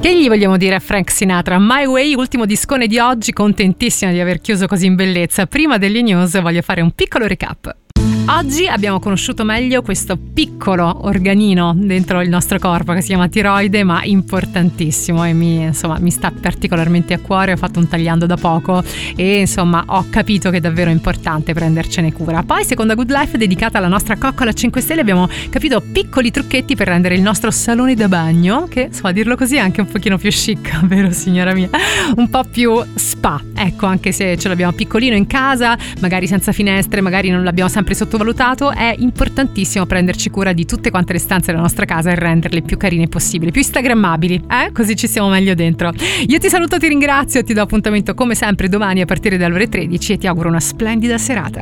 Che gli vogliamo dire a Frank Sinatra? My Way, ultimo discone di oggi, contentissima di aver chiuso così in bellezza. Prima delle news voglio fare un piccolo recap. Oggi abbiamo conosciuto meglio questo piccolo organino dentro il nostro corpo che si chiama tiroide, ma importantissimo, e mi sta particolarmente a cuore. Ho fatto un tagliando da poco e insomma ho capito che è davvero importante prendercene cura. Poi, seconda Good Life dedicata alla nostra coccola 5 stelle, abbiamo capito piccoli trucchetti per rendere il nostro salone da bagno, che a dirlo così è anche un pochino più chic, vero signora mia? Un po' più spa, ecco, anche se ce l'abbiamo piccolino in casa, magari senza finestre, magari non l'abbiamo sempre sottovalutato, è importantissimo prenderci cura di tutte quante le stanze della nostra casa e renderle più carine possibili, più instagrammabili, così ci siamo meglio dentro. Io ti saluto, ti ringrazio, ti do appuntamento come sempre domani a partire dalle ore 13 e ti auguro una splendida serata.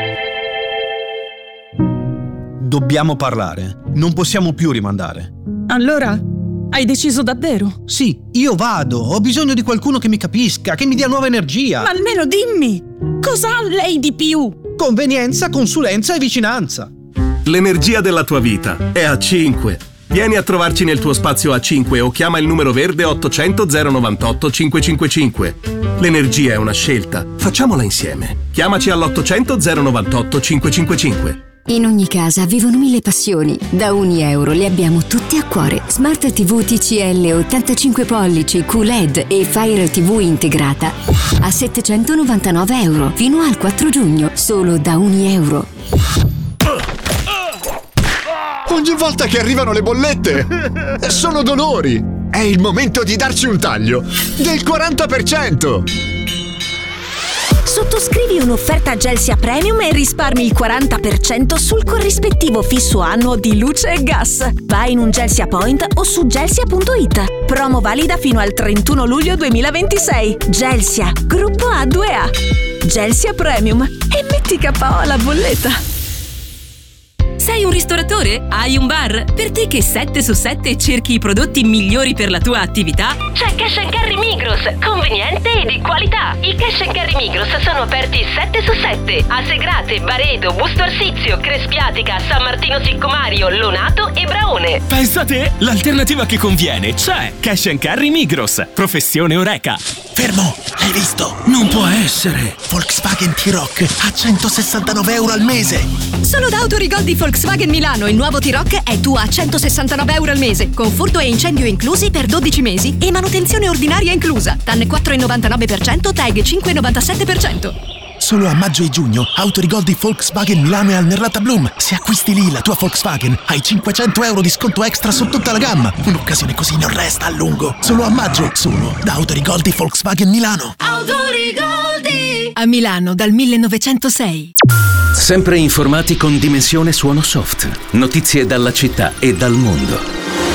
Dobbiamo parlare, non possiamo più rimandare. Allora, hai deciso davvero? Sì, io vado, ho bisogno di qualcuno che mi capisca, che mi dia nuova energia. Ma almeno dimmi, cosa ha lei di più? Convenienza, consulenza e vicinanza. L'energia della tua vita è A5. Vieni a trovarci nel tuo spazio A5 o chiama il numero verde 800 098 555. L'energia è una scelta, facciamola insieme. Chiamaci all'800 098 555. In ogni casa vivono 1000 passioni. Da €1 le abbiamo tutte a cuore. Smart TV TCL 85 pollici QLED e Fire TV integrata a €799 fino al 4 giugno, solo da €1. Ogni volta che arrivano le bollette sono dolori. È il momento di darci un taglio del 40%. Sottoscrivi un'offerta Gelsia Premium e risparmi il 40% sul corrispettivo fisso annuo di luce e gas. Vai in un Gelsia Point o su gelsia.it. Promo valida fino al 31 luglio 2026. Gelsia, gruppo A2A. Gelsia Premium. E metti KO alla bolletta. Sei un ristoratore? Hai un bar? Per te che 7 su 7 cerchi i prodotti migliori per la tua attività? C'è Cash & Carry Migros, conveniente e di qualità. I Cash & Carry Migros sono aperti 7 su 7 a Segrate, Baredo, Busto Arsizio, Crespiatica, San Martino Siccomario, Lonato e Braone. Pensa te, l'alternativa che conviene c'è. Cash & Carry Migros, professione Oreca. Fermo, hai visto? Non può essere. Volkswagen T-Roc a €169 al mese. Solo da Autorigol di Volkswagen Milano il nuovo T-Roc è tuo a €169 al mese, con furto e incendio inclusi per 12 mesi e manutenzione ordinaria inclusa. TAN 4,99%, TAG 5,97%. Solo a maggio e giugno, Autorigol di Volkswagen Milano e al Merlata Bloom. Se acquisti lì la tua Volkswagen, hai €500 di sconto extra su tutta la gamma. Un'occasione così non resta a lungo. Solo a maggio, solo da Autorigol di Volkswagen Milano. Autorigol a Milano dal 1906. Sempre informati con Dimensione Suono Soft. Notizie dalla città e dal mondo.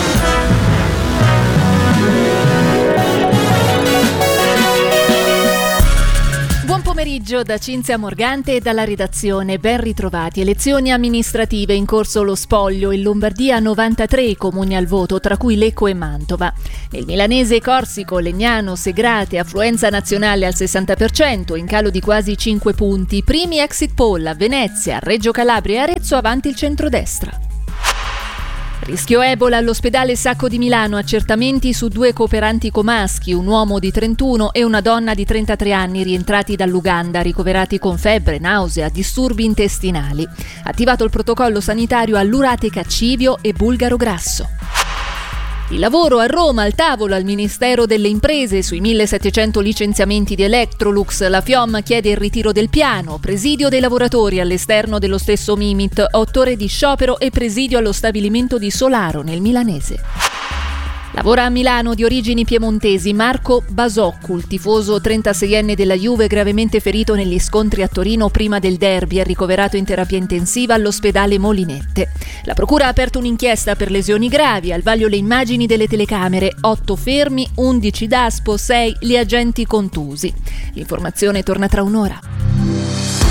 Pomeriggio da Cinzia Morgante e dalla redazione. Ben ritrovati. Elezioni amministrative, in corso lo spoglio. In Lombardia 93 comuni al voto, tra cui Lecco e Mantova. Nel milanese Corsico, Legnano, Segrate, affluenza nazionale al 60%, in calo di quasi 5 punti. Primi exit poll a Venezia, Reggio Calabria e Arezzo, avanti il centrodestra. Rischio Ebola all'ospedale Sacco di Milano, accertamenti su 2 cooperanti comaschi, un uomo di 31 e una donna di 33 anni rientrati dall'Uganda, ricoverati con febbre, nausea, disturbi intestinali. Attivato il protocollo sanitario all'Urate Caccivio e Bulgaro Grasso. Il lavoro a Roma, al tavolo al Ministero delle Imprese sui 1700 licenziamenti di Electrolux. La FIOM chiede il ritiro del piano, presidio dei lavoratori all'esterno dello stesso Mimit, 8 ore di sciopero e presidio allo stabilimento di Solaro nel milanese. Lavora a Milano, di origini piemontesi, Marco Basoccu, il tifoso 36enne della Juve gravemente ferito negli scontri a Torino prima del derby, è ricoverato in terapia intensiva all'ospedale Molinette. La procura ha aperto un'inchiesta per lesioni gravi, al vaglio le immagini delle telecamere, 8 fermi, 11 DASPO, 6 gli agenti contusi. L'informazione torna tra un'ora.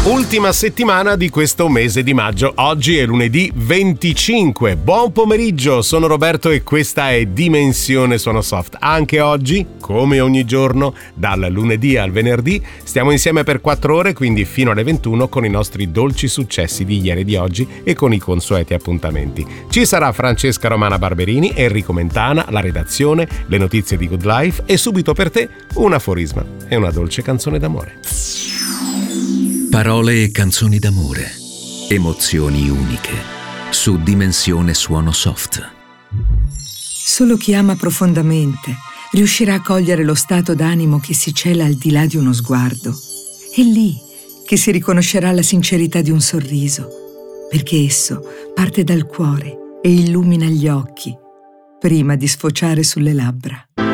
Ultima settimana di questo mese di maggio. Oggi è lunedì 25. Buon pomeriggio, sono Roberto e questa è Dimensione Suono Soft. Anche oggi, come ogni giorno, dal lunedì al venerdì, stiamo insieme per 4 ore, quindi fino alle 21, con i nostri dolci successi di ieri e di oggi e con i consueti appuntamenti. Ci sarà Francesca Romana Barberini, Enrico Mentana, la redazione, le notizie di Good Life e subito per te un aforisma e una dolce canzone d'amore. Parole e canzoni d'amore, emozioni uniche, su Dimensione Suono Soft. Solo chi ama profondamente riuscirà a cogliere lo stato d'animo che si cela al di là di uno sguardo. È lì che si riconoscerà la sincerità di un sorriso, perché esso parte dal cuore e illumina gli occhi prima di sfociare sulle labbra.